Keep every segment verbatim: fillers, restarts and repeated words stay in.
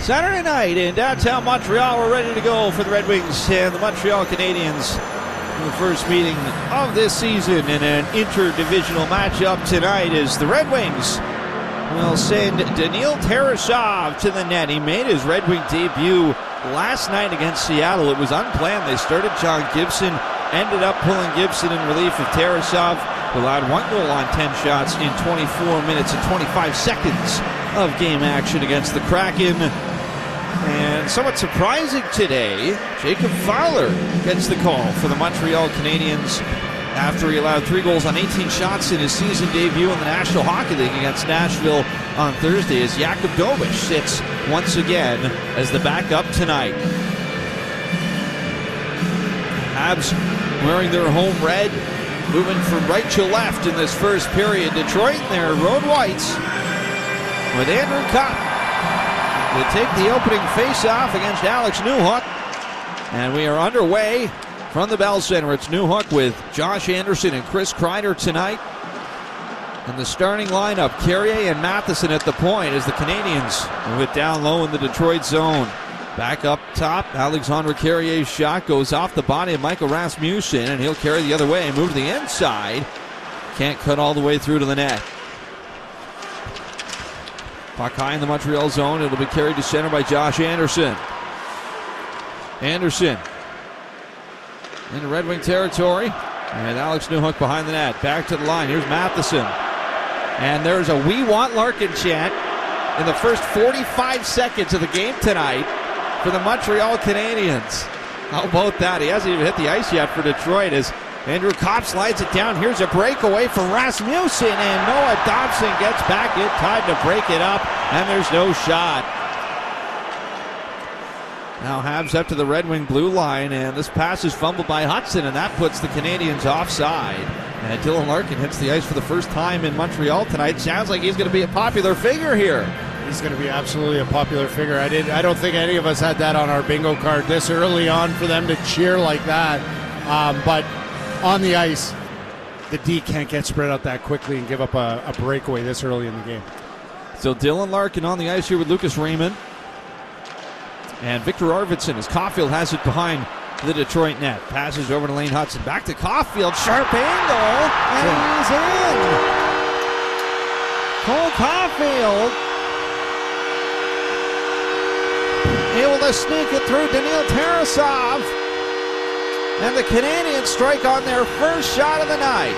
Saturday night in downtown Montreal. We're ready to go for the Red Wings and the Montreal Canadiens in the first meeting of this season in an interdivisional matchup tonight as the Red Wings will send Daniil Tarasov to the net. He made his Red Wing debut last night against Seattle. It was unplanned. They started John Gibson, ended up pulling Gibson in relief of Tarasov, who allowed one goal on ten shots in twenty-four minutes and twenty-five seconds of game action against the Kraken. And somewhat surprising today, Jacob Fowler gets the call for the Montreal Canadiens after he allowed three goals on eighteen shots in his season debut in the National Hockey League against Nashville on Thursday, as Jakub Dobeš sits once again as the backup tonight. Habs wearing their home red, moving from right to left in this first period. Detroit in their road whites with Andrew Kopp will take the opening face-off against Alex Newhook. And we are underway from the Bell Center. It's Newhook with Josh Anderson and Chris Kreider tonight. And the starting lineup, Carrier and Matheson at the point as the Canadiens move it down low in the Detroit zone. Back up top, Alexandre Carrier's shot goes off the body of Michael Rasmussen, and he'll carry the other way and move to the inside. Can't cut all the way through to the net. Puck high in the Montreal zone. It'll be carried to center by Josh Anderson. Anderson into Red Wing territory. And Alex Newhook behind the net. Back to the line. Here's Matheson. And there's a "We Want Larkin" chant in the first forty-five seconds of the game tonight for the Montreal Canadiens. How about that? He hasn't even hit the ice yet for Detroit as Andrew Kopp slides it down. Here's a breakaway from Rasmussen, and Noah Dobson gets back in time to break it up, and there's no shot. Now Habs up to the Red Wing blue line, and this pass is fumbled by Hudson, and that puts the Canadiens offside. And Dylan Larkin hits the ice for the first time in Montreal tonight. Sounds like he's going to be a popular figure here. He's going to be absolutely a popular figure. I did. I don't think any of us had that on our bingo card this early on for them to cheer like that. Um, but on the ice, the D can't get spread out that quickly and give up a, a breakaway this early in the game. So Dylan Larkin on the ice here with Lucas Raymond. And Victor Arvidsson as Caulfield has it behind the Detroit net. Passes over to Lane Hudson. Back to Caulfield. Sharp angle. And he's in. Cole Caulfield able to sneak it through Daniil Tarasov. And the Canadiens strike on their first shot of the night.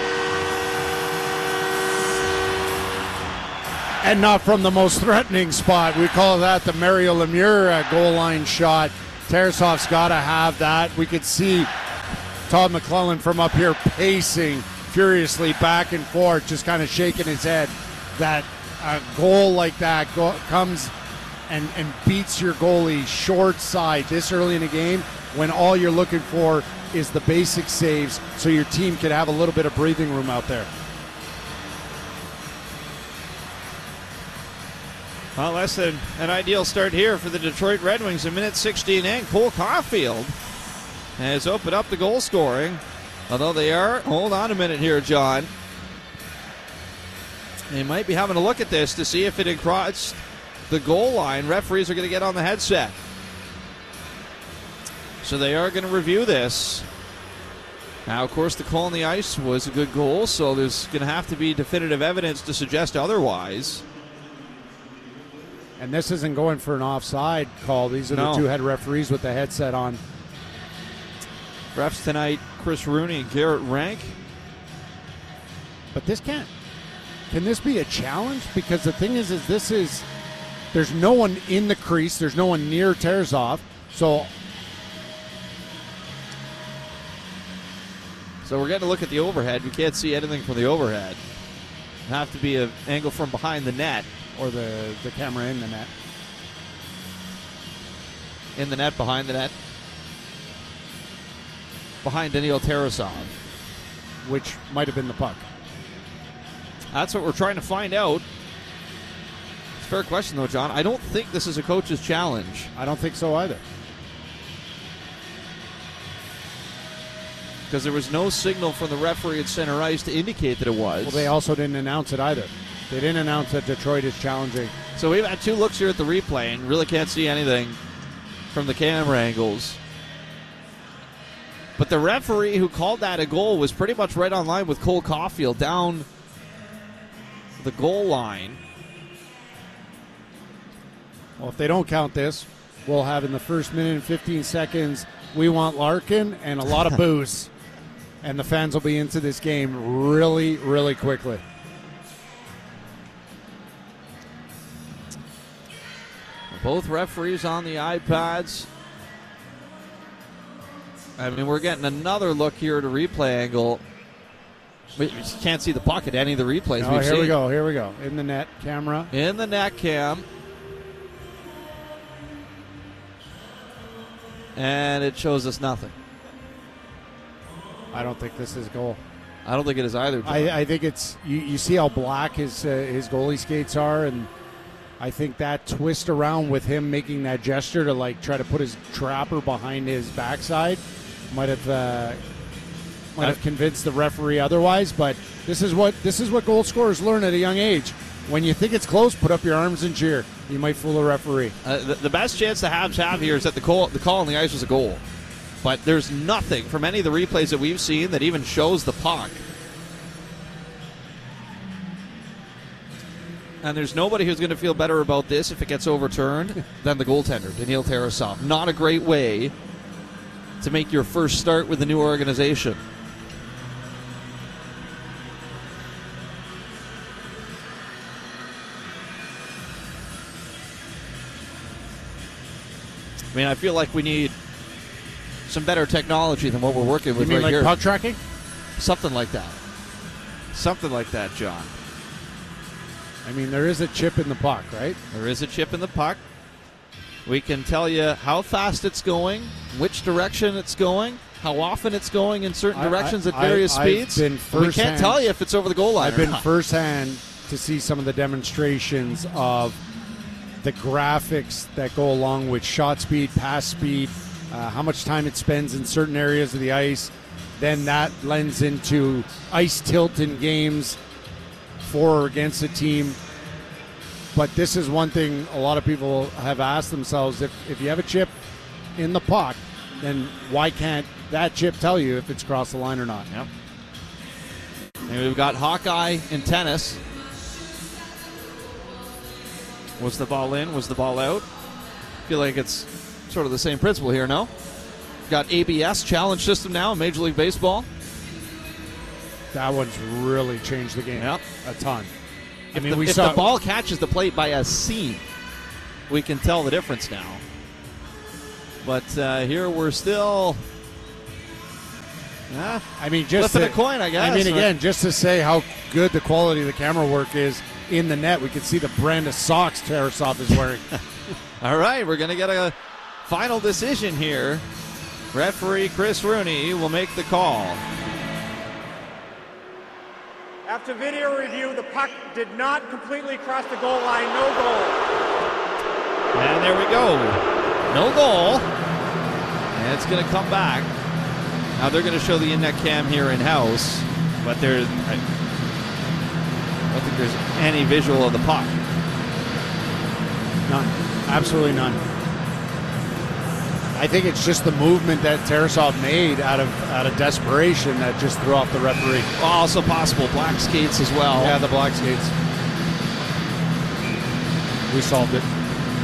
And not from the most threatening spot. We call that the Mario Lemieux uh, goal line shot. Tarasov's got to have that. We could see Todd McClellan from up here pacing furiously back and forth, just kind of shaking his head. That a goal like that go, comes and, and beats your goalie short side this early in the game when all you're looking for is the basic saves so your team can have a little bit of breathing room out there. Well, less than an ideal start here for the Detroit Red Wings. A minute sixteen in. Cole Caulfield has opened up the goal scoring. Although they are, hold on a minute here, John. They might be having a look at this to see if it had crossed the goal line. Referees are going to get on the headset. So they are going to review this. Now, of course, the call on the ice was a good goal, so there's going to have to be definitive evidence to suggest otherwise. And this isn't going for an offside call. These are no. the two head referees with the headset on. Refs tonight, Chris Rooney and Garrett Rank. But this can't. Can this be a challenge? Because the thing is, is this is, there's no one in the crease. There's no one near Tarasov. So So we're getting a look at the overhead. We can't see anything from the overhead. It'll have to be an angle from behind the net. Or the, the camera in the net. In the net, behind the net. Behind Daniil Tarasov. Which might have been the puck. That's what we're trying to find out. It's a fair question, though, John. I don't think this is a coach's challenge. I don't think so either. Because there was no signal from the referee at center ice to indicate that it was. Well, they also didn't announce it either. They didn't announce that Detroit is challenging So we've had two looks here at the replay and really can't see anything from the camera angles. But the referee who called that a goal was pretty much right on line with Cole Caulfield down the goal line. Well, if they don't count this, we'll have in the first minute and fifteen seconds, we want Larkin and a lot of boos. And the fans will be into this game really, really quickly. Both referees on the iPads. I mean, we're getting another look here at a replay angle. We just can't see the puck at any of the replays Oh, we've here seen. we go. Here we go. In the net camera. In the net cam. And it shows us nothing. I don't think this is goal. I don't think it is either, John. I, I think it's you, you see how black his uh, his goalie skates are, and I think that twist around with him making that gesture to like try to put his trapper behind his backside might have uh, might have convinced the referee otherwise. But this is what this is what goal scorers learn at a young age. When you think it's close, put up your arms and cheer. You might fool a referee. Uh, the, the best chance the Habs have here is that the call, the call on the ice was a goal. But there's nothing from any of the replays that we've seen that even shows the puck. And there's nobody who's going to feel better about this if it gets overturned than the goaltender, Daniil Tarasov. Not a great way to make your first start with the new organization. I mean, I feel like we need some better technology than what we're working with You mean right like here. puck tracking? Something like that. Something like that, John. I mean, there is a chip in the puck, right? There is a chip in the puck. We can tell you how fast it's going, which direction it's going, how often it's going in certain I- directions I- at various I- I've speeds. been But we can't firsthand- tell you if it's over the goal line I've or been not. firsthand to see some of the demonstrations of the graphics that go along with shot speed, pass speed, uh, how much time it spends in certain areas of the ice. Then that lends into ice tilt in games for or against a team. But this is one thing a lot of people have asked themselves, if, if you have a chip in the puck, then why can't that chip tell you if it's crossed the line or not? Yep. And we've got Hawkeye in tennis. Was the ball in? Was the ball out? Feel like it's sort of the same principle here, no? Got A B S challenge system now in Major League Baseball. That one's really changed the game Yep. a ton. I If, mean, the, we if saw the ball catches the plate by a seam, we can tell the difference now. But uh, here we're still uh, I mean, just flipping to, a coin, I guess. I mean, again, just to say how good the quality of the camera work is in the net, we can see the brand of socks Tarasov is wearing. All right, we're going to get a final decision here. Referee Chris Rooney will make the call. After video review, the puck did not completely cross the goal line. No goal. And there we go. No goal. And it's going to come back. Now they're going to show the in-net cam here in-house, but there's, I don't think there's any visual of the puck. None. Absolutely none. I think it's just the movement that Tarasov made out of out of desperation that just threw off the referee. Also possible black skates as well. Yeah, the black skates. We solved it.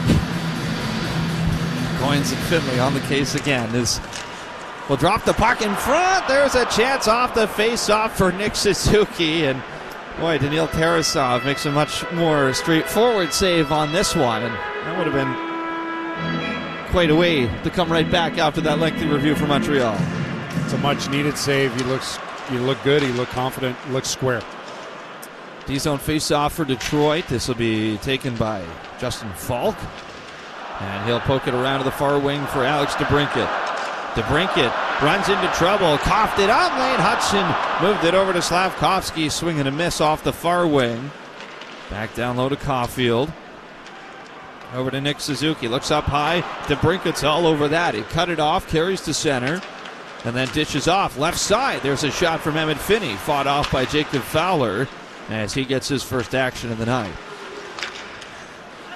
Coins and Finley on the case again. Is will drop the puck in front. There's a chance off the face-off for Nick Suzuki, and boy, Daniil Tarasov makes a much more straightforward save on this one, and that would have been quite a way to come right back after that lengthy review for Montreal. It's a much-needed save. He looks, he looked good. He looked confident. He looked square. D-zone face-off for Detroit. This will be taken by Justin Falk, and he'll poke it around to the far wing for Alex DeBrincat. DeBrincat runs into trouble, coughed it on lane. Hudson moved it over to Slavkovsky, swing and a miss off the far wing. Back down low to Caulfield. Over to Nick Suzuki, looks up high. DeBrincat's all over that. He cut it off, carries to center, and then dishes off. Left side, there's a shot from Emmett Finney, fought off by Jacob Fowler as he gets his first action of the night.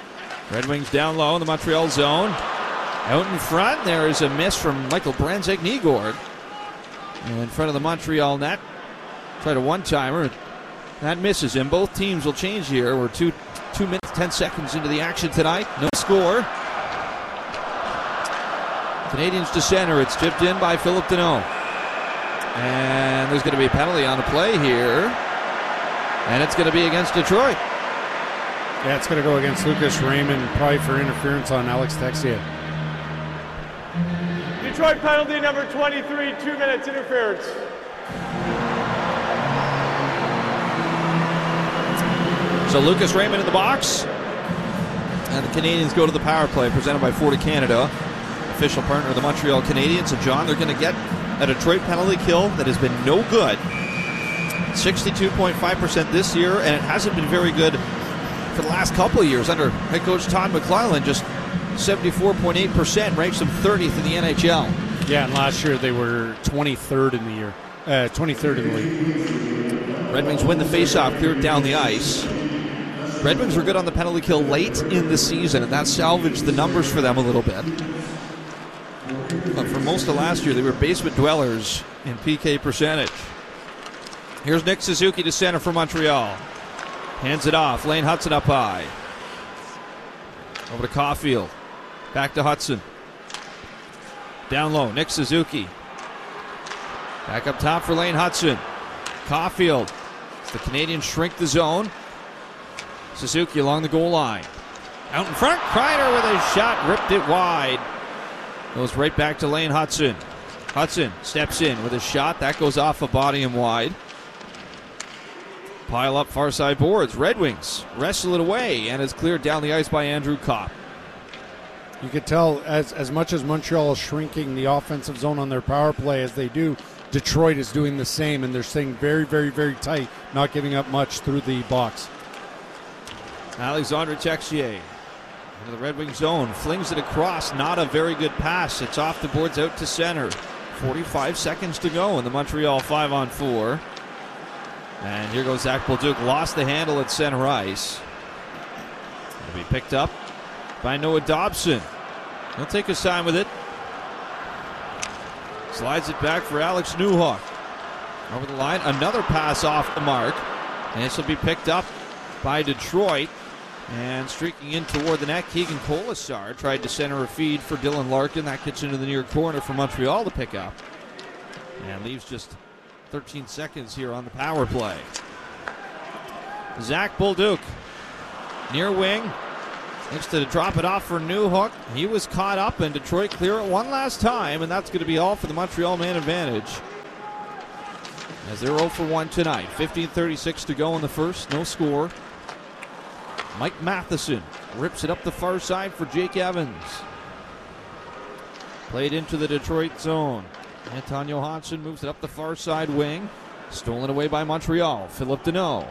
Red Wings down low in the Montreal zone. Out in front, there is a miss from Michael Branzek-Nygård. In front of the Montreal net. Tried a one-timer. That misses him. Both teams will change here. We're two, two minutes, ten seconds into the action tonight. No score. Canadians to center. It's tipped in by Phillip Danault. And there's going to be a penalty on the play here. And it's going to be against Detroit. Yeah, it's going to go against Lucas Raymond, probably for interference on Alex Texier. Detroit penalty number twenty-three, two minutes interference. So Lucas Raymond in the box. And the Canadians go to the power play presented by Ford of Canada, official partner of the Montreal Canadiens. And John, they're going to get a Detroit penalty kill that has been no good. sixty-two point five percent this year, and it hasn't been very good for the last couple of years under head coach Todd McLellan. Just seventy-four point eight percent, ranks them thirtieth in the N H L. Yeah, and last year they were twenty-third in the year, uh, twenty-third in the league. Red Wings win the faceoff, clear it down the ice. Red Wings were good on the penalty kill late in the season, and that salvaged the numbers for them a little bit. But for most of last year, they were basement dwellers in P K percentage. Here's Nick Suzuki to center for Montreal. Hands it off. Lane Hudson up high. Over to Caulfield. Back to Hudson. Down low. Nick Suzuki. Back up top for Lane Hudson. Caulfield. The Canadians shrink the zone. Suzuki along the goal line. Out in front. Kreider with a shot. Ripped it wide. Goes right back to Lane Hudson. Hudson steps in with a shot. That goes off a body and wide. Pile up far side boards. Red Wings wrestle it away, and it's cleared down the ice by Andrew Kopp. You could tell as, as much as Montreal is shrinking the offensive zone on their power play as they do, Detroit is doing the same, and they're staying very, very, very tight, not giving up much through the box. Alexandre Texier into the Red Wing zone, flings it across, not a very good pass. It's off the boards out to center. forty-five seconds to go in the Montreal five on four. And here goes Zach Bolduc, lost the handle at center ice. It'll be picked up by Noah Dobson. He'll take his time with it. Slides it back for Alex Newhook. Over the line, another pass off the mark. And this will be picked up by Detroit. And streaking in toward the net, Keegan Colasar tried to center a feed for Dylan Larkin. That gets into the near corner for Montreal to pick up. And leaves just thirteen seconds here on the power play. Zach Bolduc, near wing. Looks to drop it off for Newhook. He was caught up, and Detroit clear it one last time, and that's going to be all for the Montreal man advantage. As they're oh for one tonight. fifteen thirty-six to go in the first, no score. Mike Matheson rips it up the far side for Jake Evans. Played into the Detroit zone. Anton Johansson moves it up the far side wing. Stolen away by Montreal. Phillip Danault.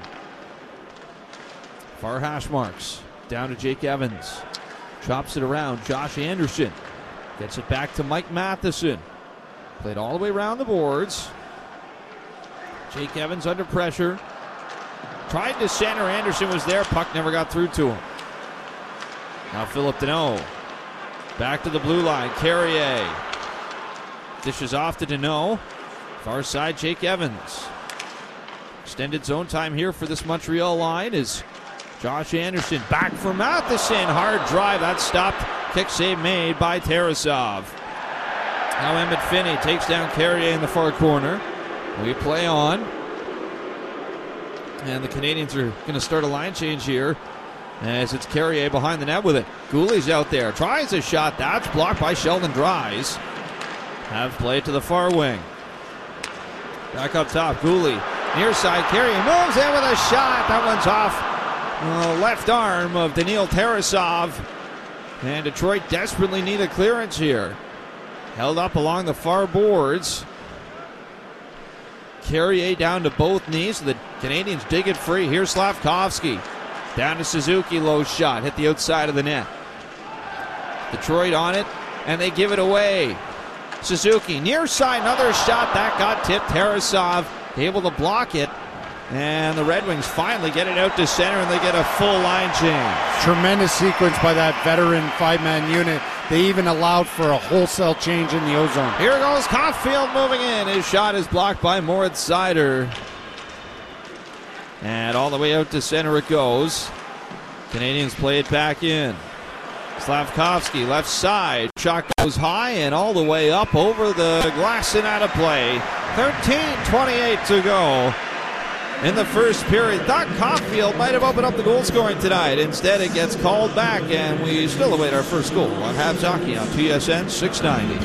Far hash marks. Down to Jake Evans. Chops it around. Josh Anderson. Gets it back to Mike Matheson. Played all the way around the boards. Jake Evans under pressure. Tried to center. Anderson was there. Puck never got through to him. Now Phillip Danault. Back to the blue line. Carrier. Dishes off to Danault. Far side, Jake Evans. Extended zone time here for this Montreal line is Josh Anderson. Back for Matheson. Hard drive. That stopped. Kick save made by Tarasov. Now Emmett Finney takes down Carrier in the far corner. We play on. And the Canadians are going to start a line change here as it's Carrier behind the net with it. Gouley's out there. Tries a shot. That's blocked by Sheldon Dries. Have play to the far wing. Back up top. Gouley. Near side. Carrier moves in with a shot. That one's off the left arm of Daniil Tarasov. And Detroit desperately need a clearance here. Held up along the far boards. Carrier down to both knees. The Canadians dig it free. Here's Slavkovsky. Down to Suzuki. Low shot. Hit the outside of the net. Detroit on it. And they give it away. Suzuki near side. Another shot. That got tipped. Tarasov able to block it. And the Red Wings finally get it out to center, and they get a full line change. Tremendous sequence by that veteran five-man unit. They even allowed for a wholesale change in the ozone. Here goes Caulfield moving in. His shot is blocked by Moritz Seider. And all the way out to center it goes. Canadians play it back in. Slavkovsky, left side. Shot goes high and all the way up over the glass and out of play. thirteen twenty-eight to go in the first period. Thought Caulfield might have opened up the goal scoring tonight. Instead, it gets called back, and we still await our first goal on Habs Hockey on T S N six ninety.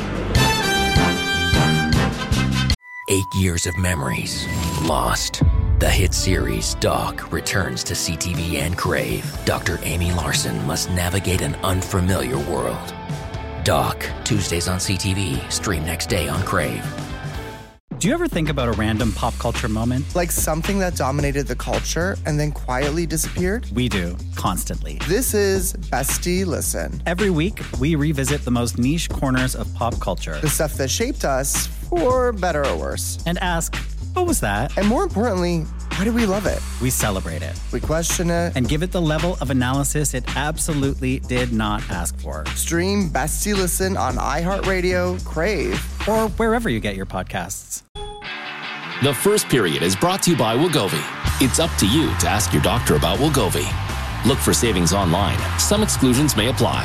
Eight years of memories lost. The hit series Doc returns to C T V and Crave. Doctor Amy Larson must navigate an unfamiliar world. Doc, Tuesdays on C T V, stream next day on Crave. Do you ever think about a random pop culture moment? Like something that dominated the culture and then quietly disappeared? We do, constantly. This is Bestie Listen. Every week, we revisit the most niche corners of pop culture. The stuff that shaped us, for better or worse. And ask, what was that? And more importantly, why do we love it? We celebrate it. We question it. And give it the level of analysis it absolutely did not ask for. Stream Bestie Listen on iHeartRadio, Crave, or wherever you get your podcasts. The first period is brought to you by Wegovy. It's up to you to ask your doctor about Wegovy. Look for savings online. Some exclusions may apply.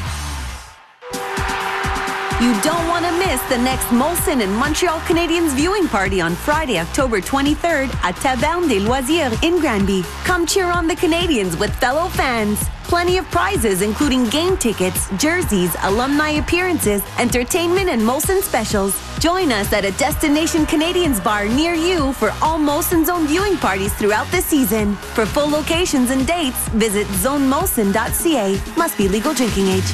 You don't want to miss the next Molson and Montreal Canadiens viewing party on Friday, October twenty-third at Taverne des Loisirs in Granby. Come cheer on the Canadiens with fellow fans. Plenty of prizes, including game tickets, jerseys, alumni appearances, entertainment, and Molson specials. Join us at a Destination Canadiens bar near you for all Molson Zone viewing parties throughout the season. For full locations and dates, visit zone molson dot c a. Must be legal drinking age.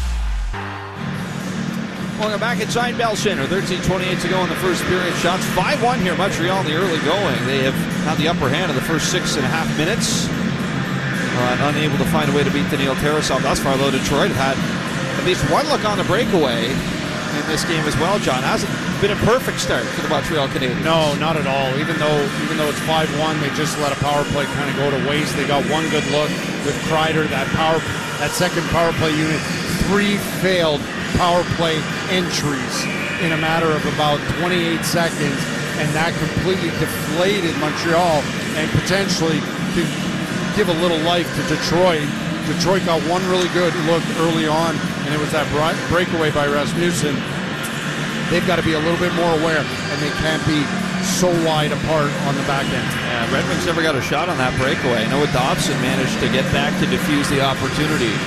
Welcome back inside Bell Center. thirteen twenty-eight to go in the first period. Shots five one here. Montreal in the early going. They have had the upper hand in the first six and a half minutes. Uh, unable to find a way to beat Daniil Tarasov thus far, though Detroit have had at least one look on the breakaway in this game as well, John. Hasn't been a perfect start for the Montreal Canadiens. No, not at all. Even though even though it's five one, they just let a power play kind of go to waste. They got one good look with Kreider, that power, that second power play unit. Three failed power play entries in a matter of about twenty-eight seconds, and that completely deflated Montreal and potentially could give a little life to Detroit. Detroit got one really good look early on, and it was that breakaway by Rasmussen. They've got to be a little bit more aware, and they can't be so wide apart on the back end. Yeah, Red Wings never got a shot on that breakaway. Noah Dobson managed to get back to defuse the opportunity.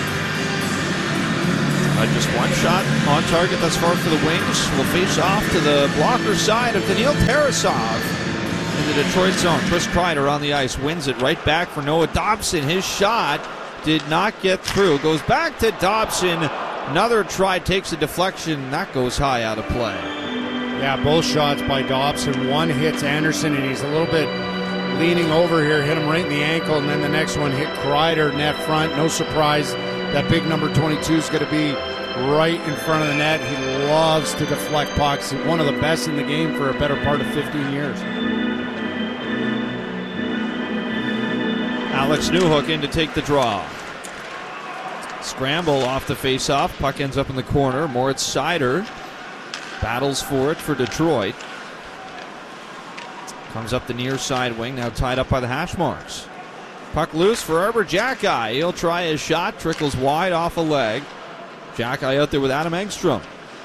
Uh, just one shot on target thus far for the Wings. Will face off to the blocker side of Daniil Tarasov in the Detroit zone. Chris Kreider on the ice wins it right back for Noah Dobson. His shot did not get through. Goes back to Dobson. Another try takes a deflection. That goes high out of play. Yeah, both shots by Dobson. One hits Anderson, and he's a little bit leaning over here, hit him right in the ankle, and then the next one hit Kreider net front. No surprise that big number twenty-two is going to be right in front of the net. He loves to deflect pucks. He's one of the best in the game for a better part of fifteen years. Alex Newhook in to take the draw. Scramble off the faceoff. Puck ends up in the corner. Moritz Seider battles for it for Detroit. Comes up the near side wing, now tied up by the hash marks. Puck loose for Arber Xhekaj. He'll try his shot. Trickles wide off a leg. Xhekaj out there with Adam Engstrom.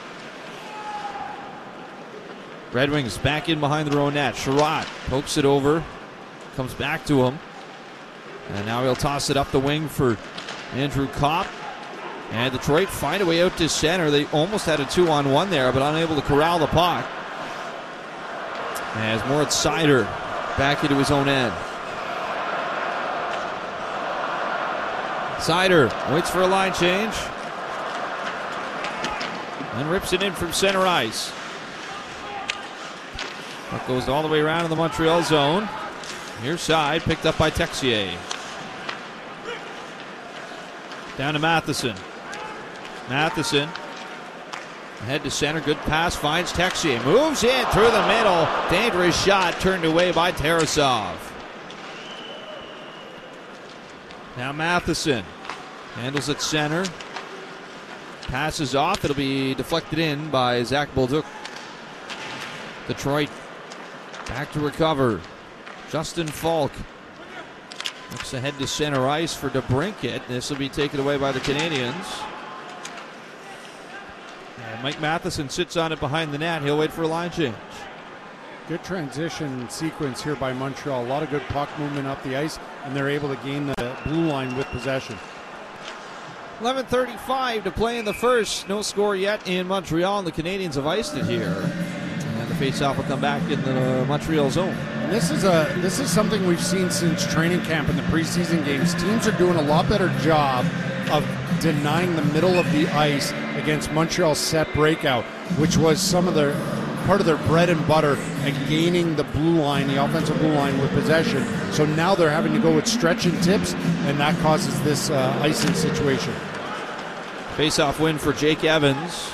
Red Wings back in behind their own net. Sherratt pokes it over. Comes back to him. And now he'll toss it up the wing for Andrew Kopp. And Detroit find a way out to center. They almost had a two-on-one there, but unable to corral the puck. As Moritz Seider back into his own end. Seider waits for a line change. And rips it in from center ice. Puck goes all the way around in the Montreal zone. Near side, picked up by Texier. Down to Matheson. Matheson. Head to center, good pass, finds Texier. Moves in through the middle. Dangerous shot turned away by Tarasov. Now Matheson handles at center. Passes off. It'll be deflected in by Zach Bolduc. Detroit back to recover. Justin Falk looks ahead to center ice for DeBrincat. This will be taken away by the Canadians. And Mike Matheson sits on it behind the net. He'll wait for a line change. Good transition sequence here by Montreal. A lot of good puck movement up the ice, and they're able to gain the blue line with possession. eleven thirty-five to play in the first. No score yet in Montreal, and the Canadians have iced it here. And the faceoff will come back in the Montreal zone. And this is a this is something we've seen since training camp in the preseason games. Teams are doing a lot better job of denying the middle of the ice against Montreal's set breakout, which was some of their part of their bread and butter at gaining the blue line, the offensive blue line with possession. So now they're having to go with stretch and tips, and that causes this uh, icing situation. Face-off win for Jake Evans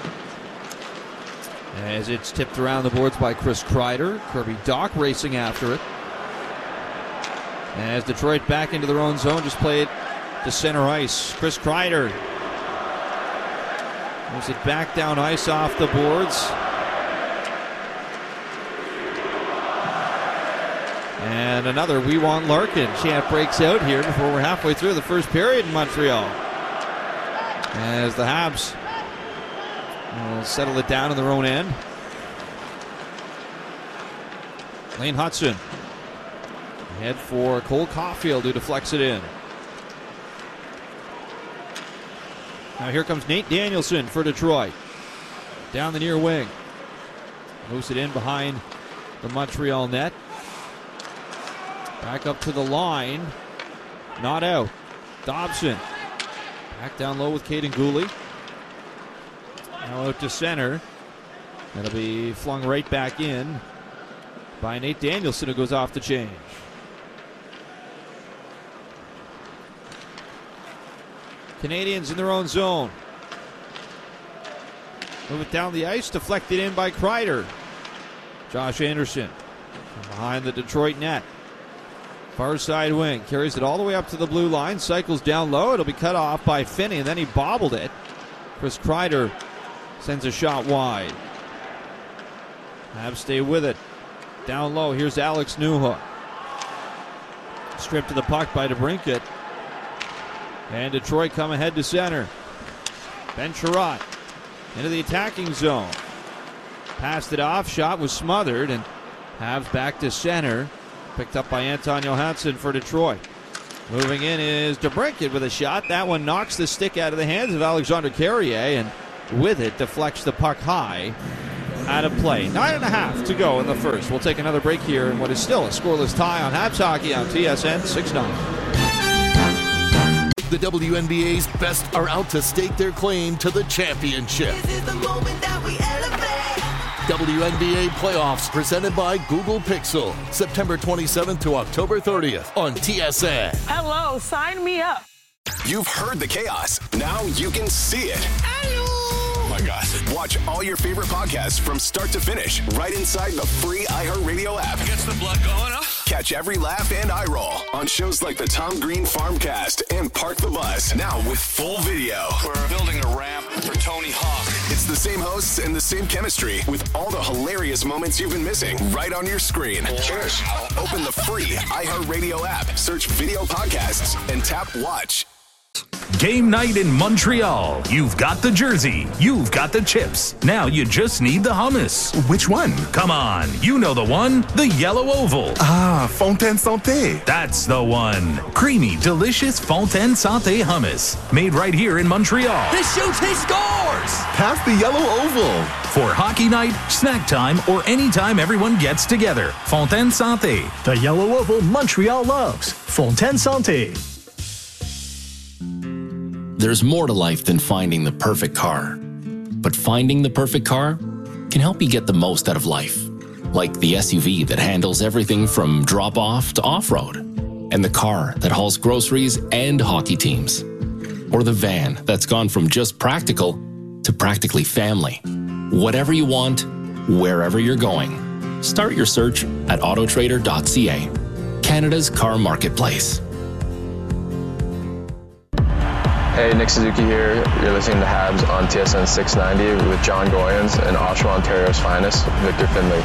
as it's tipped around the boards by Chris Kreider. Kirby Dach racing after it. As Detroit back into their own zone, just played to center ice. Chris Kreider moves it back down ice off the boards. And another We Want Larkin chant breaks out here before we're halfway through the first period in Montreal. As the Habs will settle it down in their own end. Lane Hudson ahead for Cole Caulfield, who deflects it in. Now here comes Nate Danielson for Detroit. Down the near wing. Moves it in behind the Montreal net. Back up to the line. Not out. Dobson. Back down low with Caden Gooley. Now out to center. That'll be flung right back in by Nate Danielson, who goes off the change. Canadians in their own zone. Move it down the ice. Deflected in by Kreider. Josh Anderson from behind the Detroit net. Far side wing, carries it all the way up to the blue line, cycles down low. It'll be cut off by Finney, and then he bobbled it. Chris Kreider sends a shot wide. Habs stay with it. Down low, here's Alex Newhook. Stripped to the puck by DeBrincat. And Detroit come ahead to center. Ben Sherratt into the attacking zone. Passed it off, shot was smothered, and Habs back to center. Picked up by Anton Johansson for Detroit. Moving in is DeBrincat with a shot. That one knocks the stick out of the hands of Alexander Carrier, and with it deflects the puck high out of play. Nine and a half to go in the first. We'll take another break here in what is still a scoreless tie on Habs Hockey on T S N six nine. The W N B A's best are out to stake their claim to the championship. This is the moment that we elevate. W N B A playoffs presented by Google Pixel, September twenty-seventh to October thirtieth on T S N. Hello, sign me up. You've heard the chaos. Now you can see it. Hello. Oh my gosh. Watch all your favorite podcasts from start to finish right inside the free iHeartRadio app. Gets the blood going, huh? Catch every laugh and eye roll on shows like the Tom Green Farmcast and Park the Bus. Now with full video. We're building a ramp for Tony Hawk. It's the same hosts and the same chemistry with all the hilarious moments you've been missing right on your screen. Cheers. Open the free iHeartRadio app, search video podcasts, and tap watch. Game night in Montreal. You've got the jersey. You've got the chips. Now you just need the hummus. Which one? Come on. You know the one. The yellow oval. Ah, Fontaine Santé. That's the one. Creamy, delicious Fontaine Santé hummus. Made right here in Montreal. This shoots, he scores! Pass the yellow oval. For hockey night, snack time, or anytime everyone gets together. Fontaine Santé. The yellow oval Montreal loves. Fontaine Santé. There's more to life than finding the perfect car. But finding the perfect car can help you get the most out of life. Like the S U V that handles everything from drop-off to off-road. And the car that hauls groceries and hockey teams. Or the van that's gone from just practical to practically family. Whatever you want, wherever you're going. Start your search at autotrader dot c a, Canada's car marketplace. Hey, Nick Suzuki here. You're listening to Habs on T S N six ninety with John Goyens and Oshawa, Ontario's finest, Victor Finley.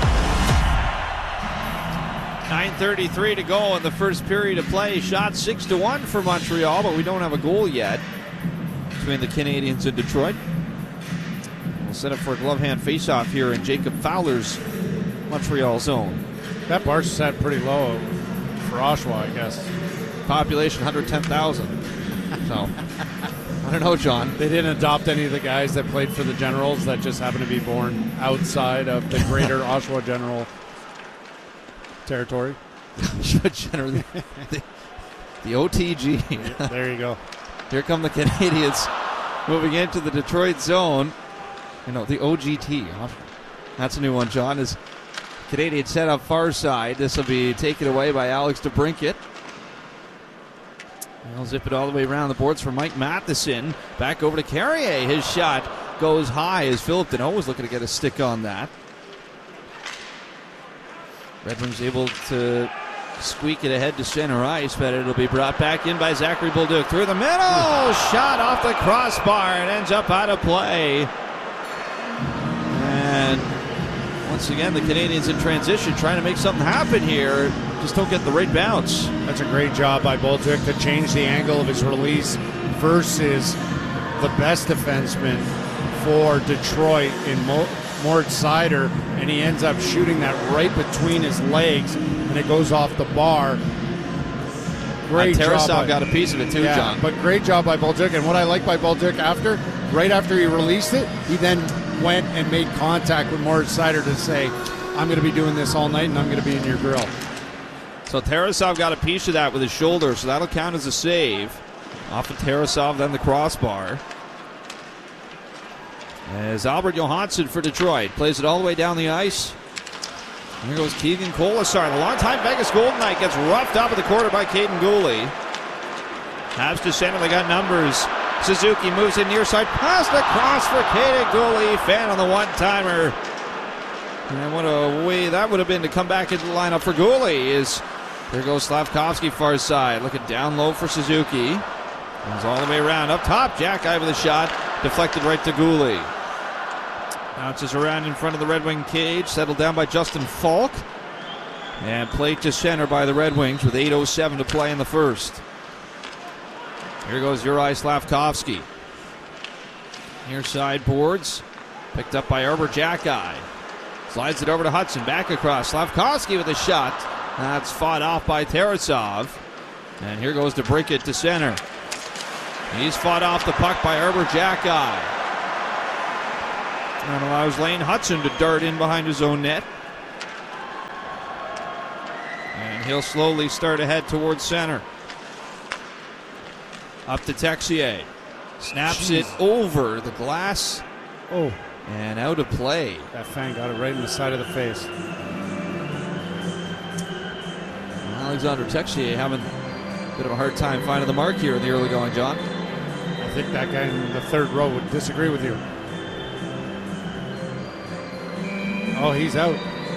nine thirty-three to go in the first period of play. Shot six to one for Montreal, but we don't have a goal yet between the Canadiens and Detroit. We'll set up for a glove hand faceoff here in Jacob Fowler's Montreal zone. That bar's set pretty low for Oshawa, I guess. Population one hundred ten thousand. So, I don't know, John. They didn't adopt any of the guys that played for the Generals that just happened to be born outside of the greater Oshawa General territory. Generally, the, the O T G. There you go. Here come the Canadiens moving into the Detroit zone. You know, the O G T. That's a new one, John. Is Canadian set up far side. This will be taken away by Alex DeBrincat. They'll zip it all the way around the boards for Mike Matheson. Back over to Carrier. His shot goes high as Philip Deneau was looking to get a stick on that. Red Wings able to squeak it ahead to center ice, but it'll be brought back in by Zachary Bolduc through the middle. Shot off the crossbar and ends up out of play. And once again, the Canadiens in transition trying to make something happen here. Just don't get the right bounce. That's a great job by Bolduc to change the angle of his release versus the best defenseman for Detroit in Mo- Mort Seider, and he ends up shooting that right between his legs, and it goes off the bar. Great uh, job. Tarasov got a piece of it too, yeah, John. But great job by Bolduc, and what I like by Bolduc after, right after he released it, he then went and made contact with Mort Seider to say, I'm going to be doing this all night, and I'm going to be in your grill. So Tarasov got a piece of that with his shoulder, so that'll count as a save. Off of Tarasov, then the crossbar. As Albert Johansson for Detroit plays it all the way down the ice. Here goes Keegan Colasar. The longtime Vegas Golden Knight gets roughed up at the quarter by Caden Gooley. Habs to center, they got numbers. Suzuki moves in near side, passed across for Caden Gooley. Fan on the one-timer. And what a way that would have been to come back into the lineup for Gooley. Is here goes Slavkovsky far side, looking down low for Suzuki. Comes all the way around up top. Jack Eye with a shot, deflected right to Gooley. Bounces around in front of the Red Wing cage, settled down by Justin Falk. And played to center by the Red Wings with eight oh seven to play in the first. Here goes Uri Slavkovsky. Near side boards, picked up by Arbor Jack Eye. Slides it over to Hudson, back across. Slavkovsky with a shot. That's fought off by Tarasov. And here goes DeBrincat to center. He's fought off the puck by Arbor Jack Eye. And allows Lane Hudson to dart in behind his own net. And he'll slowly start ahead towards center. Up to Texier. Snaps Jeez. it over the glass. Oh. And out of play. That fan got it right in the side of the face. Alexander Texier having a bit of a hard time finding the mark here in the early going, John. I think that guy in the third row would disagree with you. Oh, he's out.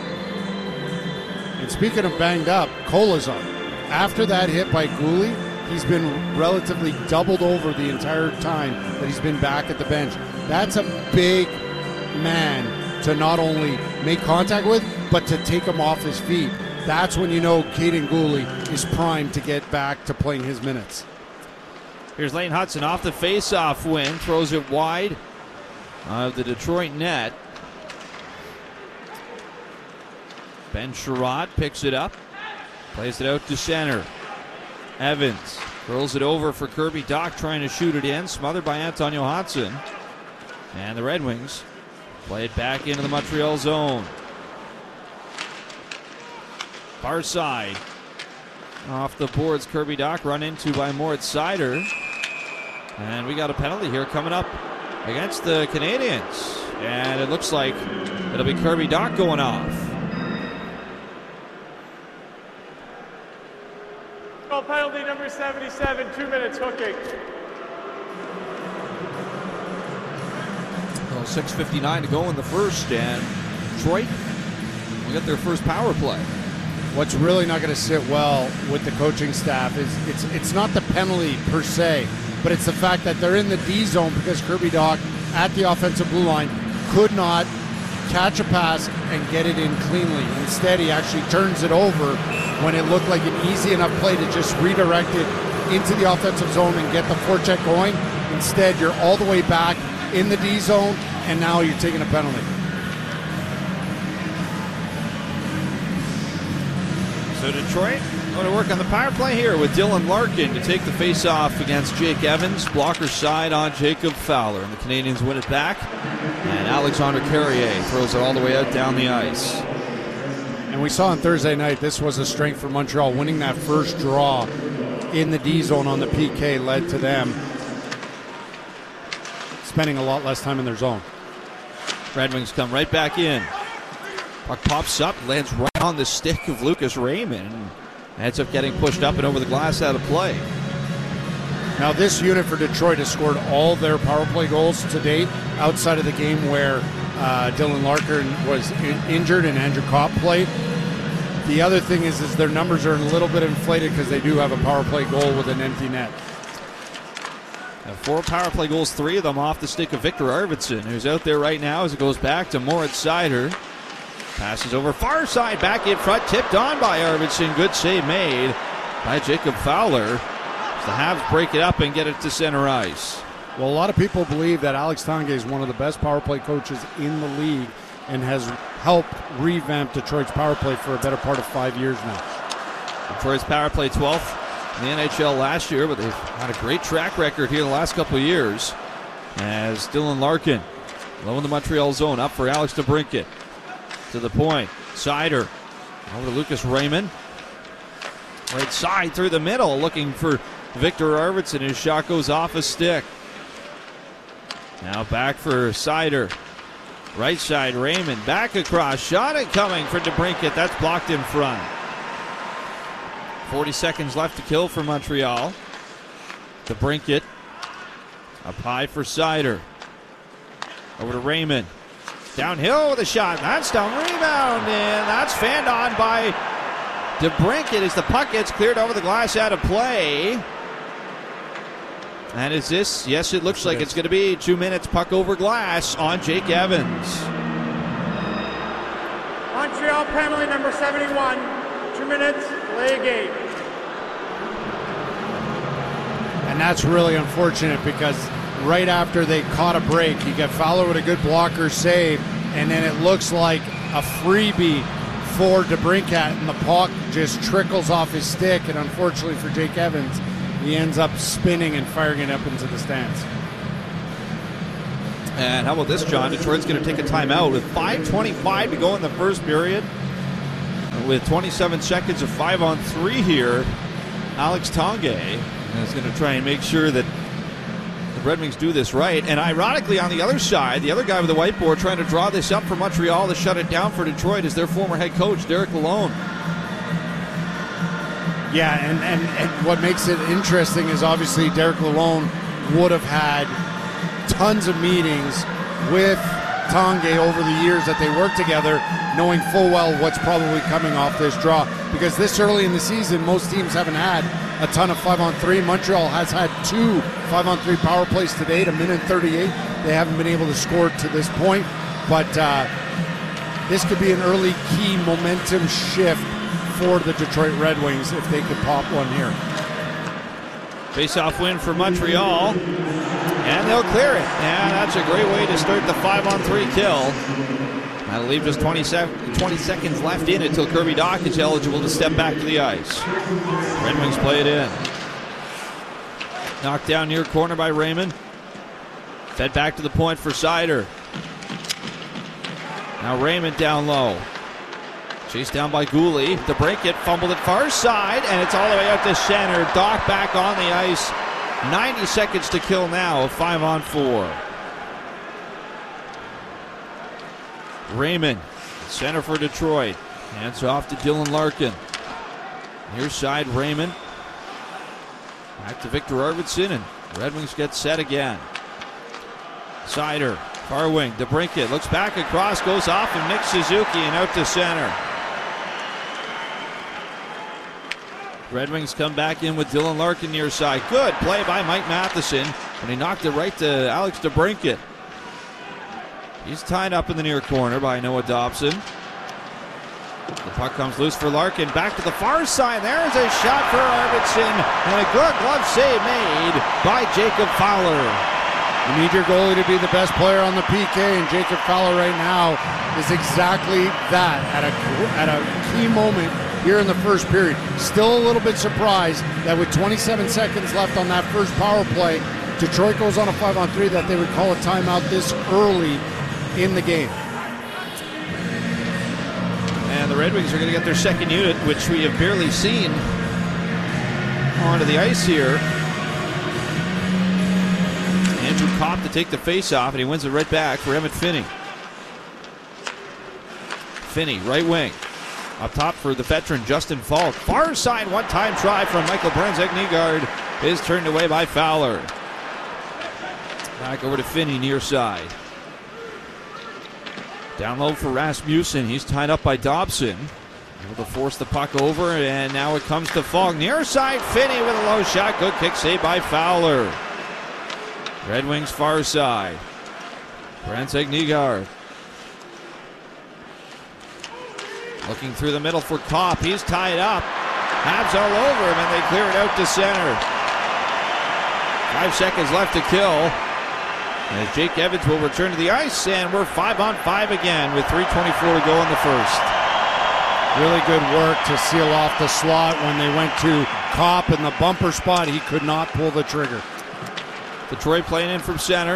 And speaking of banged up, Colasar. After that hit by Gooley, he's been relatively doubled over the entire time that he's been back at the bench. That's a big man to not only make contact with, but to take him off his feet. That's when you know Caden Gooley is primed to get back to playing his minutes. Here's Lane Hudson off the face-off win, throws it wide of the Detroit net. Ben Sherratt picks it up, plays it out to center. Evans curls it over for Kirby Dach, trying to shoot it in, smothered by Anton Johansson. And the Red Wings play it back into the Montreal zone. Far side. Off the boards, Kirby Dach run into by Moritz Seider. And we got a penalty here coming up against the Canadiens. And it looks like it'll be Kirby Dach going off. Penalty number seventy-seven, two minutes hooking. Well, six fifty-nine to go in the first, and Detroit will get their first power play. What's really not going to sit well with the coaching staff is it's it's not the penalty per se. but it's the fact that they're in the D zone because Kirby Dach at the offensive blue line could not catch a pass and get it in cleanly. Instead, he actually turns it over when it looked like an easy enough play to just redirect it into the offensive zone and get the forecheck going. Instead, you're all the way back in the D zone, and now you're taking a penalty. So Detroit going to work on the power play here with Dylan Larkin to take the face-off against Jake Evans. Blocker side on Jacob Fowler. And the Canadians win it back. And Alexandre Carrier throws it all the way out down the ice. And we saw on Thursday night, this was a strength for Montreal. Winning that first draw in the D zone on the P K led to them spending a lot less time in their zone. Red Wings come right back in. Puck pops up, lands right on the stick of Lucas Raymond. Ends up getting pushed up and over the glass out of play. Now this unit for Detroit has scored all their power play goals to date outside of the game where uh, Dylan Larkin was in- injured and Andrew Kopp played. The other thing is, is their numbers are a little bit inflated because they do have a power play goal with an empty net. Now four power play goals, three of them off the stick of Victor Arvidsson, who's out there right now as it goes back to Moritz Seider. Passes over far side, back in front, tipped on by Arvidsson. Good save made by Jacob Fowler. The Habs break it up and get it to center ice. Well, a lot of people believe that Alex Tanguay is one of the best power play coaches in the league and has helped revamp Detroit's power play for a better part of five years now. Detroit's power play twelfth in the N H L last year, but they've had a great track record here the last couple of years. As Dylan Larkin, low in the Montreal zone, up for Alex DeBrincat. To the point, Seider over to Lucas Raymond. Right side through the middle, looking for Victor Arvidsson. His shot goes off a stick. Now back for Seider. Right side, Raymond. Back across. Shot it coming for DeBrincat. That's blocked in front. forty seconds left to kill for Montreal. DeBrincat up high for Seider. Over to Raymond. Downhill with a shot. That's down. Rebound. And that's fanned on by DeBrincat as the puck gets cleared over the glass out of play. And is this? Yes, it looks like it's going to be two minutes puck over glass on Jake Evans. Montreal penalty number seventy-one. Two minutes, play a game. And that's really unfortunate because right after they caught a break, you get Fowler with a good blocker save, and then it looks like a freebie for DeBrincat, and the puck just trickles off his stick, and unfortunately for Jake Evans, he ends up spinning and firing it up into the stands. And how about this, John? Detroit's going to take a timeout with five twenty-five to go in the first period. With twenty-seven seconds of five on three here, Alex Tanguay is going to try and make sure that Red Wings do this right. And ironically, on the other side, the other guy with the whiteboard trying to draw this up for Montreal to shut it down for Detroit is their former head coach, Derek Lalonde. Yeah, and, and, and what makes it interesting is obviously Derek Lalonde would have had tons of meetings with Tanguay over the years that they worked together, knowing full well what's probably coming off this draw. Because this early in the season, most teams haven't had a ton of five-on-three. Montreal has had two five-on-three power plays to date, a minute thirty-eight. They haven't been able to score to this point, but uh, this could be an early key momentum shift for the Detroit Red Wings if they could pop one here. Face-off win for Montreal, and they'll clear it. And that's a great way to start the five-on-three kill. That'll leave just twenty seconds left in it until Kirby Dach is eligible to step back to the ice. Red Wings play it in. Knocked down near corner by Raymond. Fed back to the point for Seider. Now Raymond down low. Chased down by Gooley. DeBrincat fumbled it far side, and it's all the way out to center. Dach back on the ice. ninety seconds to kill now, five on four. Raymond, center for Detroit. Hands off to Dylan Larkin. Near side, Raymond. Back to Victor Arvidsson, and Red Wings get set again. Seider, far wing. DeBrincat looks back across, goes off, and Nick Suzuki, and out to center. Red Wings come back in with Dylan Larkin near side. Good play by Mike Matheson, and he knocked it right to Alex DeBrincat. He's tied up in the near corner by Noah Dobson. The puck comes loose for Larkin. Back to the far side. There's a shot for Arvidsson, and a good glove save made by Jacob Fowler. You need your goalie to be the best player on the P K, and Jacob Fowler right now is exactly that at a, at a key moment here in the first period. Still a little bit surprised that with twenty-seven seconds left on that first power play, Detroit goes on a five on three, that they would call a timeout this early in the game. And the Red Wings are going to get their second unit, which we have barely seen onto the ice here. Andrew Kopp to take the face-off, and he wins it right back for Emmett Finney. Finney, right wing. Up top for the veteran Justin Falk. Far side one-time try from Michael Brenzek-Nygaard is turned away by Fowler. Back over to Finney near side. Down low for Rasmussen. He's tied up by Dobson. Able to force the puck over, and now it comes to Falk. Near side, Finney with a low shot. Good kick save by Fowler. Red Wings far side. Brenzek-Nygaard. Looking through the middle for Kopp. He's tied up. Habs all over him, and they clear it out to center. Five seconds left to kill. As Jake Evans will return to the ice, and we're five on five again with three twenty-four to go in the first. Really good work to seal off the slot when they went to Kopp in the bumper spot. He could not pull the trigger. Detroit playing in from center.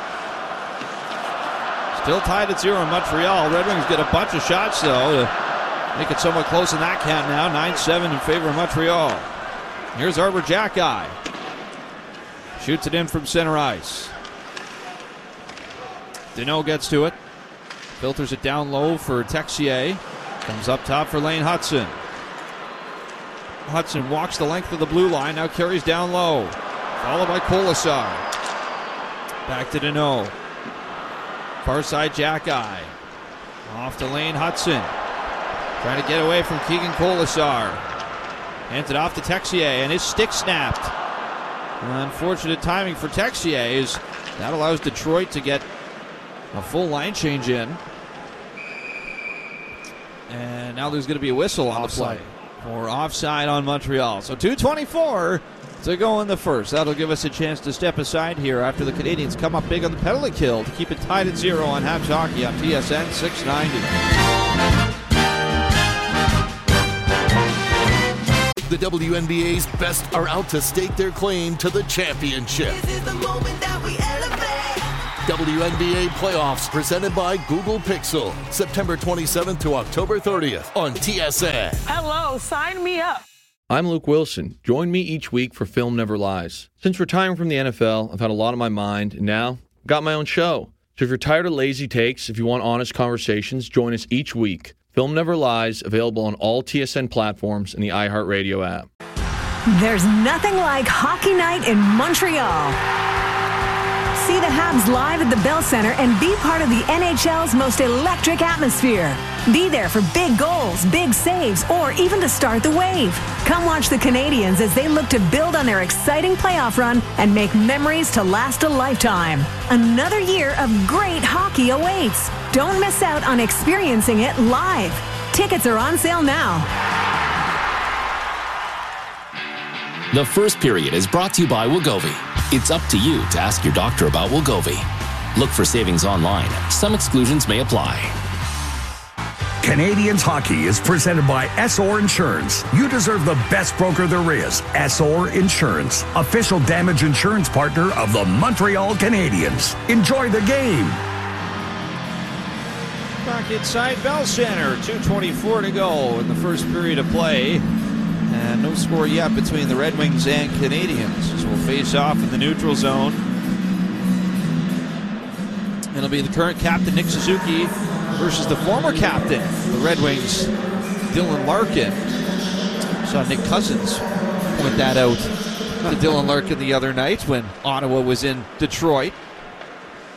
Still tied at zero in Montreal. Red Wings get a bunch of shots, though, to make it somewhat close in that count now. nine seven in favor of Montreal. Here's Arbor Jacki. Shoots it in from center ice. Deneau gets to it. Filters it down low for Texier. Comes up top for Lane Hudson. Hudson walks the length of the blue line. Now carries down low. Followed by Kolesar. Back to Deneau. Far side Jacki. Off to Lane Hudson. Trying to get away from Keegan Kolesar. Hands it off to Texier, and his stick snapped. Unfortunate timing for Texier is that allows Detroit to get a full line change in. And now there's going to be a whistle on offside. The play for offside on Montreal. So two twenty-four to go in the first. That'll give us a chance to step aside here after the Canadians come up big on the penalty kill to keep it tied at zero on Habs Hockey on T S N six ninety. The W N B A's best are out to stake their claim to the championship. This is the moment that we elevate. W N B A playoffs presented by Google Pixel. September twenty-seventh to October thirtieth on T S N. Hello, sign me up. I'm Luke Wilson. Join me each week for Film Never Lies. Since retiring from the N F L, I've had a lot on my mind, and now I've got my own show. So if you're tired of lazy takes, if you want honest conversations, join us each week. Film Never Lies, available on all T S N platforms and the iHeartRadio app. There's nothing like hockey night in Montreal. See the Habs live at the Bell Center and be part of the N H L's most electric atmosphere. Be there for big goals, big saves, or even to start the wave. Come watch the Canadians as they look to build on their exciting playoff run and make memories to last a lifetime. Another year of great hockey awaits. Don't miss out on experiencing it live. Tickets are on sale now. The first period is brought to you by Wegovy. It's up to you to ask your doctor about Wegovy. Look for savings online. Some exclusions may apply. Canadians Hockey is presented by S O R Insurance. You deserve the best broker there is. S O R Insurance, official damage insurance partner of the Montreal Canadiens. Enjoy the game. Back inside Bell Center. two twenty-four to go in the first period of play. And no score yet between the Red Wings and Canadians. As we'll face off in the neutral zone. It'll be the current captain, Nick Suzuki, versus the former captain, the Red Wings, Dylan Larkin. Saw Nick Cousins point that out to Dylan Larkin the other night when Ottawa was in Detroit.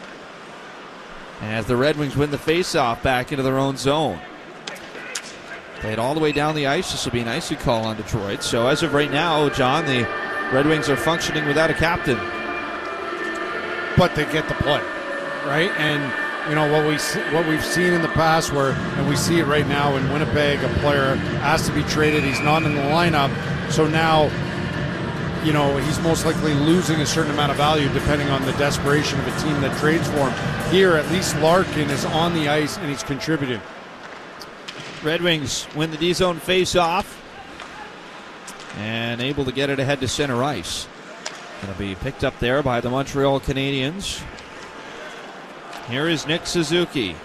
As the Red Wings win the faceoff back into their own zone. Played all the way down the ice. This will be an icy call on Detroit. So as of right now, John, the Red Wings are functioning without a captain. But they get the play, right? And you know what we what we've seen in the past, where and we see it right now in Winnipeg, a player has to be traded. He's not in the lineup, so now, you know, he's most likely losing a certain amount of value depending on the desperation of a team that trades for him. Here, at least Larkin is on the ice and he's contributing. Red Wings win the D-zone face-off and able to get it ahead to center ice. Going to be picked up there by the Montreal Canadiens. Here is Nick Suzuki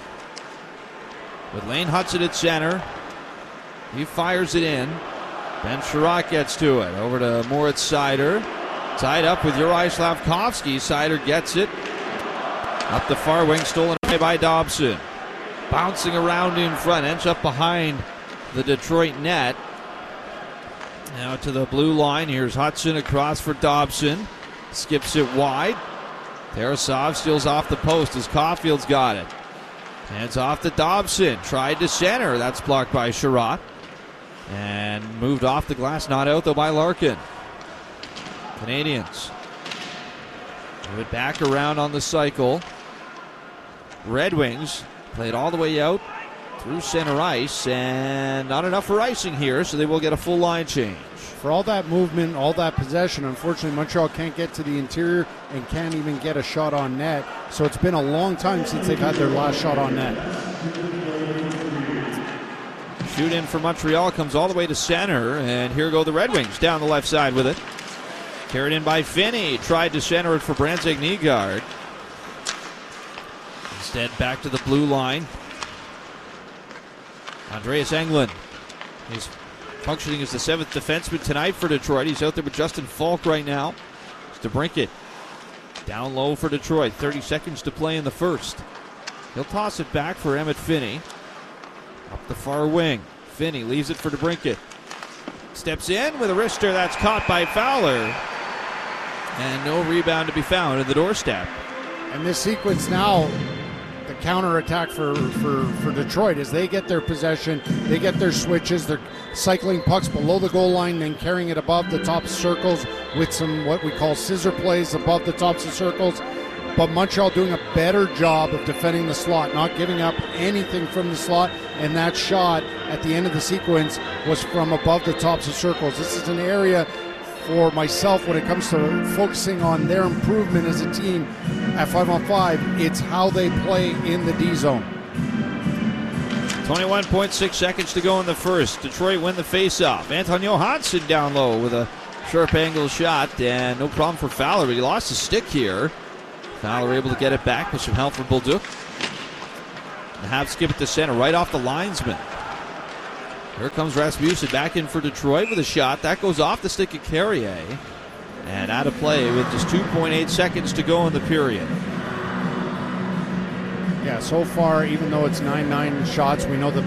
with Lane Hudson at center. He fires it in. Ben Sherratt gets to it. Over to Moritz Seider. Tied up with Juraj Slafkovsky. Seider gets it. Up the far wing, stolen away by Dobson. Bouncing around in front. Ends up behind the Detroit net. Now to the blue line. Here's Hudson across for Dobson. Skips it wide. Tarasov steals off the post as Caulfield's got it. Hands off to Dobson. Tried to center. That's blocked by Sherratt. And moved off the glass. Not out, though, by Larkin. Canadians move it back around on the cycle. Red Wings played all the way out through center ice. And not enough for icing here, so they will get a full line change. For all that movement, all that possession, unfortunately, Montreal can't get to the interior and can't even get a shot on net. So it's been a long time since they've had their last shot on net. Shoot in for Montreal comes all the way to center, and here go the Red Wings down the left side with it. Carried in by Finney. Tried to center it for Brandzeg Nygaard. Instead, back to the blue line. Andreas Englund. He's functioning as the seventh defenseman tonight for Detroit. He's out there with Justin Falk right now. It's DeBrincat down low for Detroit. thirty seconds to play in the first. He'll toss it back for Emmett Finney. Up the far wing. Finney leaves it for DeBrincat. Steps in with a wrister. That's caught by Fowler. And no rebound to be found at the doorstep. And this sequence now, the counterattack for, for, for Detroit, is they get their possession, they get their switches, they're cycling pucks below the goal line, then carrying it above the top circles with some what we call scissor plays above the tops of circles. But Montreal doing a better job of defending the slot, not giving up anything from the slot, and that shot at the end of the sequence was from above the tops of circles. This is an area for myself when it comes to focusing on their improvement as a team at five on five. It's how they play in the D zone. twenty-one point six seconds to go in the first. Detroit win the faceoff. Anton Johansson down low with a sharp angle shot, and no problem for Fowler, but he lost his stick here. Fowler able to get it back with some help from Bolduc. The Habs skip it to center, right off the linesman. Here comes Rasmussen back in for Detroit with a shot. That goes off the stick of Carrier. And out of play with just two point eight seconds to go in the period. Yeah, so far, even though it's nine nine shots, we know the